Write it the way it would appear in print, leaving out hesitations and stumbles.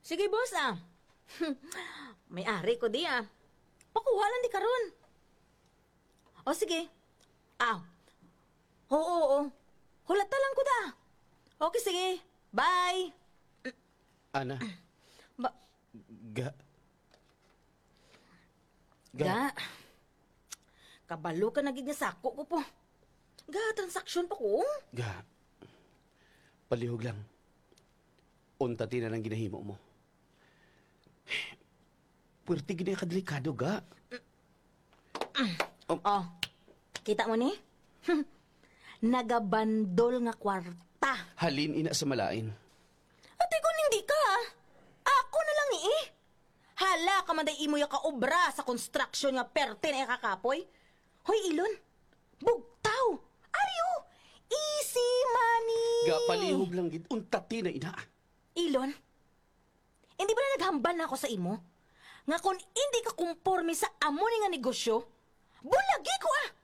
Sige, boss, May ari ko di, Pakuha lang di karon. O, sige. Oo. Hulata lang ko da. Okay, sige. Bye. Ana, Ba- ga, Ga. Kabalo ka naging sako ko po. Ga, transaksyon pa ko. ga, palihog lang. Untati na lang ginahimo mo. Puwerte gina kadelikado, ga. Oh, kita mo ni? Nagabandol nga kwarta. Halin ina sa malain. Ate kung hindi ka, ako na lang Hala ka man day imo ya kaobra sa construction nga perte na kakapoy. Hoy, Ilon, bugtaw, ayo, easy money. Ga, palihog lang gid. Untati na ina. Ilon, hindi ba na naghambal na ako sa imo? Nga kung hindi ka kumporme sa amo ni nga negosyo, bulagi ko